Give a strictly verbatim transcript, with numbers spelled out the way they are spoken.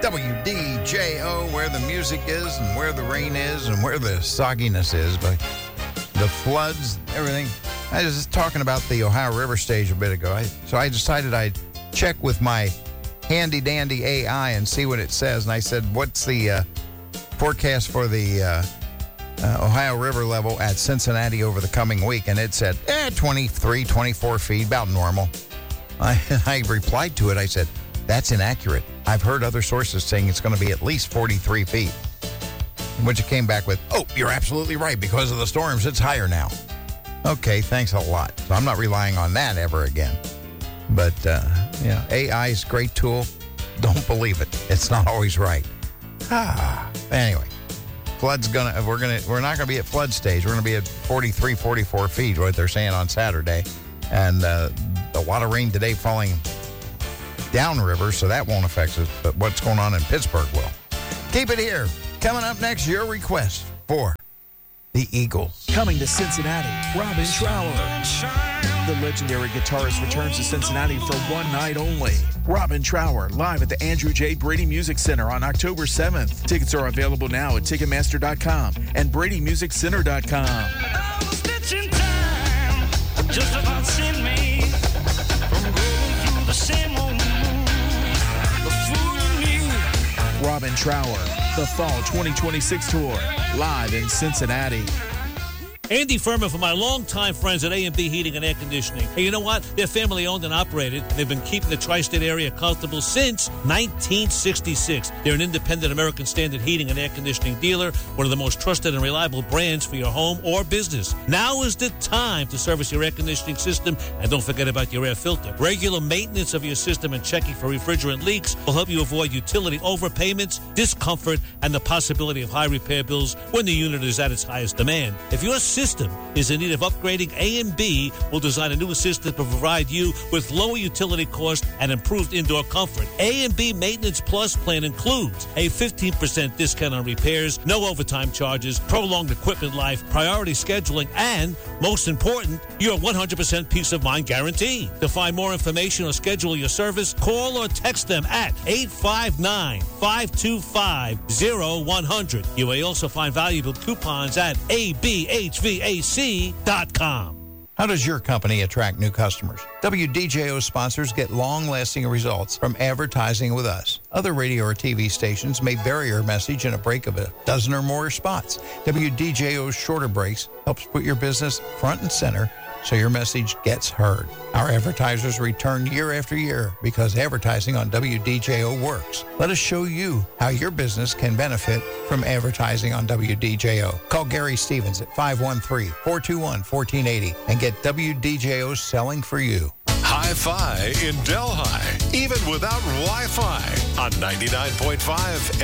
W D J O, where the music is and where the rain is and where the sogginess is, but the floods, everything. I was just talking about the Ohio River stage a bit ago, I, so I decided I'd check with my handy-dandy A I and see what it says, and I said, what's the uh, forecast for the uh, uh, Ohio River level at Cincinnati over the coming week? And it said, eh, twenty-three, twenty-four feet, about normal. I, I replied to it, I said, that's inaccurate. I've heard other sources saying it's going to be at least forty-three feet. Which it came back with, oh, you're absolutely right. Because of the storms, it's higher now. Okay, thanks a lot. So I'm not relying on that ever again. But, uh, yeah, A I is a great tool. Don't believe it. It's not always right. Ah. Anyway, flood's going to, we're going to, we're not going to be at flood stage. We're going to be at forty-three, forty-four feet, what they're saying on Saturday. And uh, a lot of rain today falling downriver, so that won't affect us. But what's going on in Pittsburgh will. Keep it here. Coming up next, your request for the Eagles. Coming to Cincinnati, Robin Trower. The legendary guitarist returns to Cincinnati for one night only. Robin Trower, live at the Andrew J. Brady Music Center on October seventh. Tickets are available now at Ticketmaster dot com and Brady Music Center dot com. Just about sent me from going through the same old Robin Trower, the Fall twenty twenty-six Tour, live in Cincinnati. Andy Furman for my longtime friends at A and B Heating and Air Conditioning. Hey, you know what? They're family-owned and operated. They've been keeping the tri-state area comfortable since nineteen sixty-six. They're an independent American Standard heating and air conditioning dealer, one of the most trusted and reliable brands for your home or business. Now is the time to service your air conditioning system, and don't forget about your air filter. Regular maintenance of your system and checking for refrigerant leaks will help you avoid utility overpayments, discomfort, and the possibility of high repair bills when the unit is at its highest demand. If your system is in need of upgrading, A and B will design a new system to provide you with lower utility costs and improved indoor comfort. A and B Maintenance Plus plan includes a fifteen percent discount on repairs, no overtime charges, prolonged equipment life, priority scheduling, and, most important, your one hundred percent peace of mind guarantee. To find more information or schedule your service, call or text them at eight five nine, five two five, zero one zero zero. You may also find valuable coupons at A B H V A C dot com. How does your company attract new customers? W D J O sponsors get long-lasting results from advertising with us. Other radio or T V stations may vary your message in a break of a dozen or more spots. W D J O's shorter breaks helps put your business front and center so your message gets heard. Our advertisers return year after year because advertising on W D J O works. Let us show you how your business can benefit from advertising on W D J O. Call Gary Stevens at five one three, four two one, one four eight zero and get W D J O selling for you. Hi-Fi in Delhi, even without Wi-Fi on ninety-nine point five